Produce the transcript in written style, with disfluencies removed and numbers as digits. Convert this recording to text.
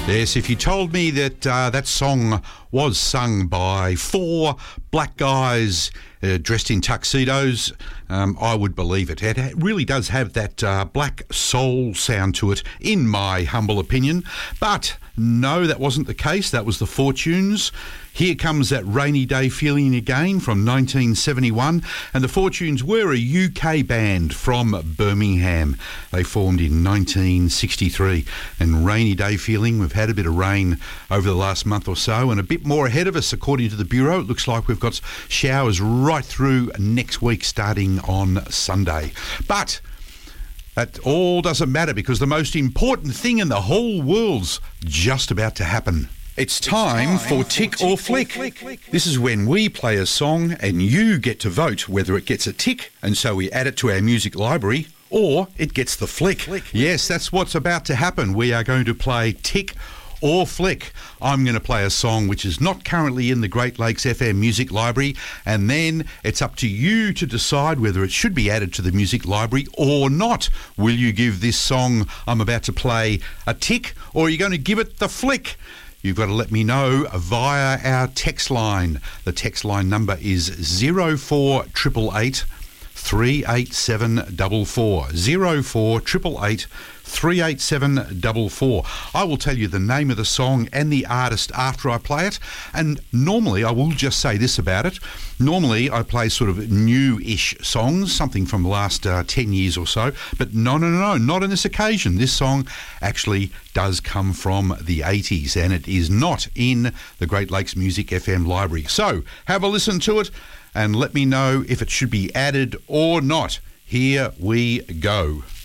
Yes, if you told me that that song was sung by four black guys dressed in tuxedos, I would believe it. It really does have that black soul sound to it, in my humble opinion. But no, that wasn't the case. That was the Fortunes. Here comes that Rainy Day Feeling again from 1971. And the Fortunes were a UK band from Birmingham. They formed in 1963. And Rainy Day Feeling, we've had a bit of rain over the last month or so, and a bit more ahead of us, according to the Bureau. It looks like we've got showers right through next week, starting on Sunday. But that all doesn't matter, because the most important thing in the whole world's just about to happen. It's time for Tick or Flick. This is when we play a song and you get to vote whether it gets a tick, and so we add it to our music library, or it gets the flick. Yes, that's what's about to happen. We are going to play Tick or Flick. I'm going to play a song which is not currently in the Great Lakes FM Music Library, and then it's up to you to decide whether it should be added to the music library or not. Will you give this song I'm about to play a tick, or are you going to give it the flick? You've got to let me know via our text line. The text line number is 04888 38744. 04888 38744. I will tell you the name of the song and the artist after I play it. And normally, I will just say this about it. Normally, I play sort of new-ish songs, something from the last 10 years or so. But no, not on this occasion. This song actually does come from the 80s, and it is not in the Great Lakes Music FM library. So, have a listen to it and let me know if it should be added or not. Here we go.